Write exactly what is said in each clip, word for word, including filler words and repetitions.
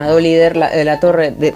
líder la, de la torre de,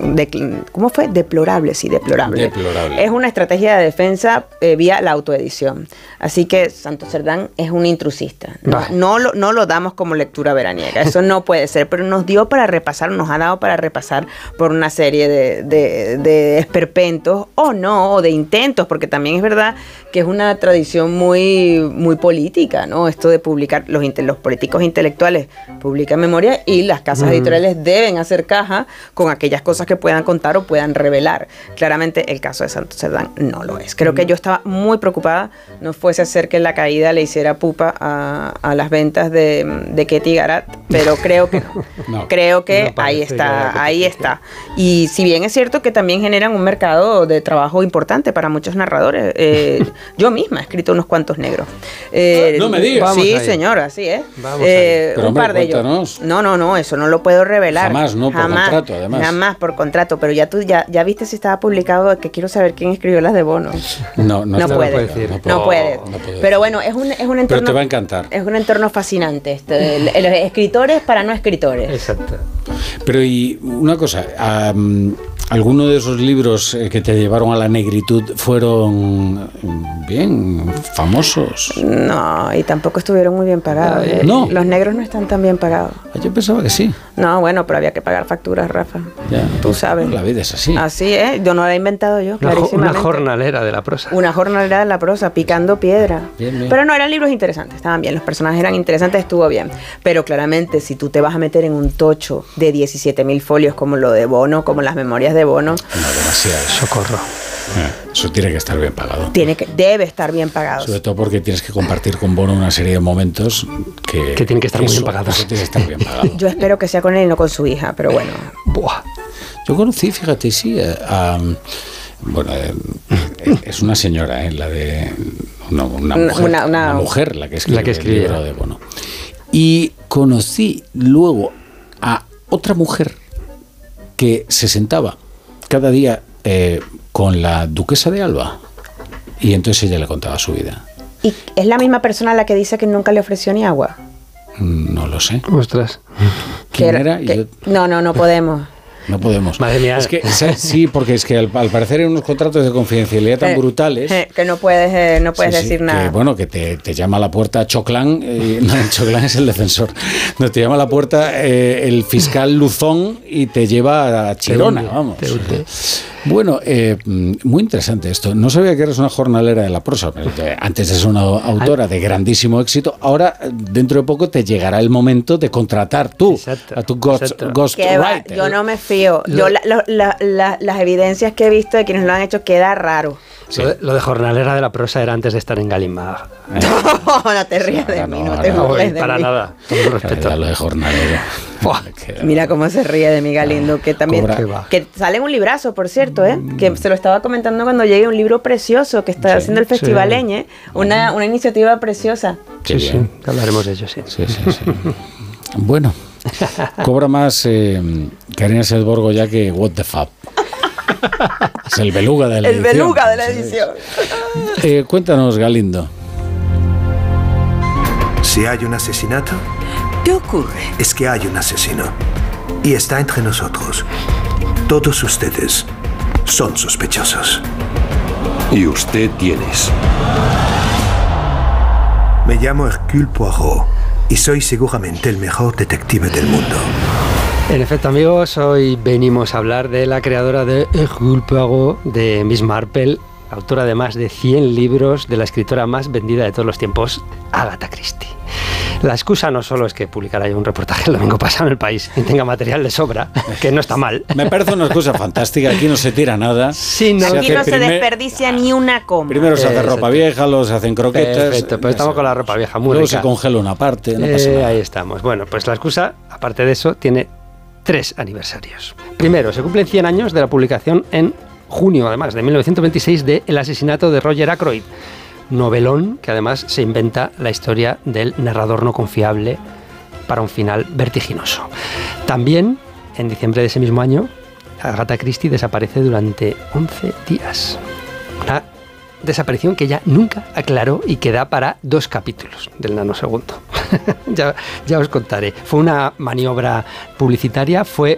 de, ¿cómo fue? Deplorable, sí, deplorable. Deplorable. Es una estrategia de defensa eh, vía la autoedición. Así que Santos Cerdán es un intrusista. No, no, lo, no lo damos como lectura veraniega. Eso no puede ser, pero nos dio para repasar, nos ha dado para repasar por una serie de, de, de esperpentos o no, o de intentos, porque también es verdad que es una tradición muy, muy política, ¿no? Esto de publicar, los, los políticos intelectuales publican memoria y las casas mm. editoriales deben hacer caja con aquellas cosas que puedan contar o puedan revelar. Claramente el caso de Santos Cerdán no lo es. Creo que yo estaba muy preocupada, no fuese a ser que la caída le hiciera pupa a, a las ventas de, de Ketty Garat, pero creo que no. no creo que no ahí está, que ahí está. Y si bien es cierto que también generan un mercado de trabajo importante para muchos narradores, eh, yo misma he escrito unos cuantos negros. Eh, no me digas. Sí, señora, así es. Eh, un hombre, par de ellos. No, no, no, eso no lo puedo revelar. Jamás, no, por jamás, contrato, además. Jamás por contrato, pero ya tú ya, ya viste si estaba publicado, que quiero saber quién escribió las de Bono. No, no, no puede, puede decir. No, no puede. No puede. Pero bueno, es un, es un entorno. Pero te va a encantar. Es un entorno fascinante, este, los escritores para no escritores. Exacto. Pero y una cosa, um, ¿alguno de esos libros que te llevaron a la negritud fueron bien famosos? No, y tampoco estuvieron muy bien pagados. Eh, no. Los negros no están tan bien pagados. Yo pensaba que sí. No, bueno, pero había que pagar facturas, Rafa. Ya. Tú sabes. La vida es así. Así es, yo no la he inventado yo, una, clarísimamente. Una jornalera de la prosa. Una jornalera de la prosa, picando piedra. Bien, bien. Pero no, eran libros interesantes, estaban bien, los personajes eran interesantes, estuvo bien. Pero claramente, si tú te vas a meter en un tocho de diecisiete mil folios como lo de Bono, como las memorias de Bono... No, demasiado. Socorro. Eh, eso tiene que estar bien pagado. Tiene que, debe estar bien pagado. Sobre todo porque tienes que compartir con Bono una serie de momentos que... Que tienen que estar eso, muy bien pagados. Eso tiene que estar bien pagado. Yo espero que sea con él y no con su hija, pero bueno. Buah. Yo conocí, fíjate, sí, a... a bueno, eh, es una señora, eh, la de... No, una mujer, una, una, una mujer la que escribe, la que escribe el libro de Bono. Y conocí luego a otra mujer que se sentaba cada día eh, con la duquesa de Alba y entonces ella le contaba su vida. ¿Y es la misma persona a la que dice que nunca le ofreció ni agua? No lo sé. Ostras. ¿Quién era? Que, Yo... No, no, no podemos. No podemos. Madre mía. Es que, sí, porque es que al, al parecer hay unos contratos de confidencialidad tan eh, brutales eh, que no puedes, eh, no puedes sí, decir sí, nada. Que, bueno, que te, te llama a la puerta Choclán, eh, no, Choclán es el defensor. No, te llama a la puerta eh, el fiscal Luzón y te lleva a Chirona, te vamos. Te hunde. Bueno, eh, muy interesante esto. No sabía que eres una jornalera de la prosa. Pero te, antes eres una autora de grandísimo éxito. Ahora, dentro de poco, te llegará el momento de contratar tú exacto, a tu ghost, ghost writer. Yo no me fío. Yo la, la, la, la, las evidencias que he visto de quienes lo han hecho queda raro. Sí. Lo, de, lo de jornalera de la prosa era antes de estar en Galimag. Eh. No, no te rías de mí, no, no te no, burles de para mí. nada. Con respeto. Lo de jornalero. Mira cómo se ríe de mi Galindo, que también Cobra. que sale un librazo, por cierto, ¿eh? Mm. Que se lo estaba comentando cuando llegue, un libro precioso que está sí, haciendo el Festival sí. Eñe, una, una iniciativa preciosa. Sí, sí, sí, hablaremos de ello, sí. Sí, sí, sí. Bueno, cobra más eh, Karina Sedborgo ya que What the Fuck. Es el beluga de la el edición. El beluga de la edición. Eh, cuéntanos, Galindo. Si hay un asesinato, ¿qué ocurre? Es que hay un asesino. Y está entre nosotros. Todos ustedes son sospechosos. ¿Y usted quién es? Me llamo Hercule Poirot y soy seguramente el mejor detective del mundo. En efecto, amigos, hoy venimos a hablar de la creadora de Hercule Poirot, de Miss Marple, autora de más de cien libros, de la escritora más vendida de todos los tiempos, Agatha Christie. La excusa no solo es que publicara yo un reportaje el domingo pasado en El País y tenga material de sobra, que no está mal. Me parece una excusa fantástica, aquí no se tira nada. Sí, no. Aquí no se primer... desperdicia ni una coma. Primero se hace ropa vieja, luego se hacen croquetas. Perfecto, pero estamos con la ropa vieja muy luego rica. se congela una parte, no eh, pasa nada. Ahí estamos. Bueno, pues la excusa, aparte de eso, tiene tres aniversarios. Primero, se cumplen cien años de la publicación en junio, además, de mil novecientos veintiséis, de El asesinato de Roger Ackroyd. Novelón que además se inventa la historia del narrador no confiable para un final vertiginoso. También, en diciembre de ese mismo año, Agatha Christie desaparece durante once días. Una desaparición que ya nunca aclaró y que da para dos capítulos del nanosegundo. ya, ya os contaré. Fue una maniobra publicitaria, fue